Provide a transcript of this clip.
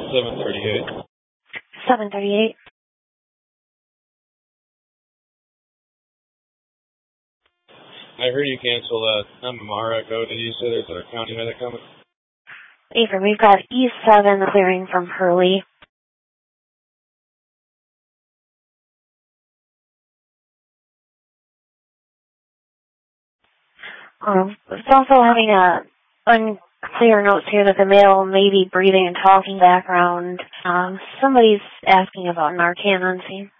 738. 738. I heard you cancel MMR echo. Did you say there's a county medic coming? Avery, we've got E7 clearing from Hurley. It's also having unclear notes here that the male may be breathing and talking background. Somebody's asking about Narcan on scene.